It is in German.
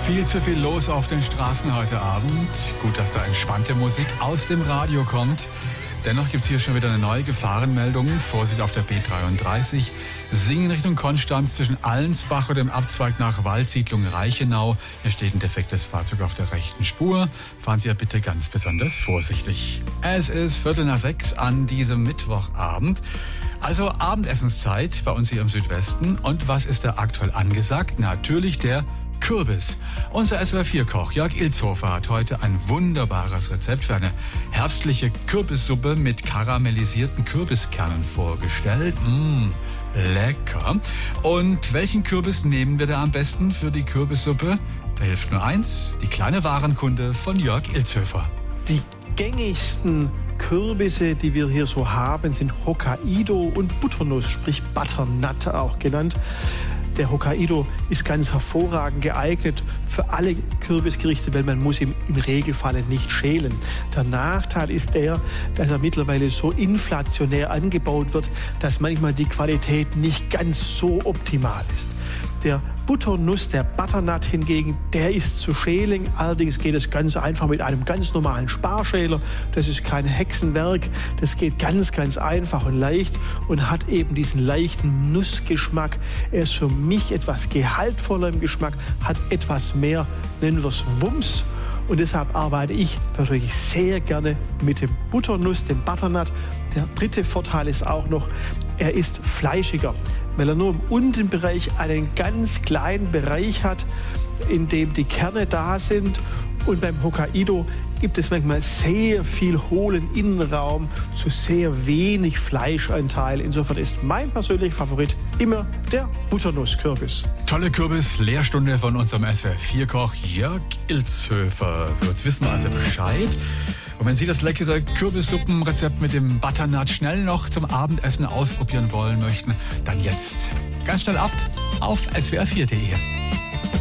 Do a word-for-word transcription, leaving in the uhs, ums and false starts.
Viel zu viel los auf den Straßen heute Abend. Gut, dass da entspannte Musik aus dem Radio kommt. Dennoch gibt es hier schon wieder eine neue Gefahrenmeldung. Vorsicht auf der B dreiunddreißig. Singen Richtung Konstanz zwischen Allensbach und dem Abzweig nach Waldsiedlung Reichenau. Hier steht ein defektes Fahrzeug auf der rechten Spur. Fahren Sie ja bitte ganz besonders vorsichtig. Es ist Viertel nach sechs an diesem Mittwochabend. Also Abendessenszeit bei uns hier im Südwesten. Und was ist da aktuell angesagt? Natürlich der Kürbis. Unser S W R vier Koch Jörg Ilzhofer hat heute ein wunderbares Rezept für eine herbstliche Kürbissuppe mit karamellisierten Kürbiskernen vorgestellt. Mmh, lecker. Und welchen Kürbis nehmen wir da am besten für die Kürbissuppe? Da hilft nur eins, die kleine Warenkunde von Jörg Ilzhofer. Die gängigsten Kürbisse, die wir hier so haben, sind Hokkaido und Butternuss, sprich Butternut auch genannt. Der Hokkaido ist ganz hervorragend geeignet für alle Kürbisgerichte, weil man muss ihn im Regelfall nicht schälen. Der Nachteil ist der, dass er mittlerweile so inflationär angebaut wird, dass manchmal die Qualität nicht ganz so optimal ist. Der Butternuss, der Butternut hingegen, der ist zu schälen. Allerdings geht es ganz einfach mit einem ganz normalen Sparschäler. Das ist kein Hexenwerk. Das geht ganz, ganz einfach und leicht und hat eben diesen leichten Nussgeschmack. Er ist für mich etwas gehaltvoller im Geschmack, hat etwas mehr, nennen wir es Wumms. Und deshalb arbeite ich persönlich sehr gerne mit dem Butternuss, dem Butternut. Der dritte Vorteil ist auch noch, er ist fleischiger, weil er nur im unteren Bereich einen ganz kleinen Bereich hat, in dem die Kerne da sind. Und beim Hokkaido gibt es manchmal sehr viel hohlen Innenraum zu sehr wenig Fleischanteil. Insofern ist mein persönlicher Favorit immer der Butternusskürbis. Tolle Kürbis-Lehrstunde von unserem S W R vier Koch Jörg Ilzhofer. So, jetzt wissen wir also Bescheid. Und wenn Sie das leckere Kürbissuppenrezept mit dem Butternut schnell noch zum Abendessen ausprobieren wollen möchten, dann jetzt ganz schnell ab auf S W R vier punkt de.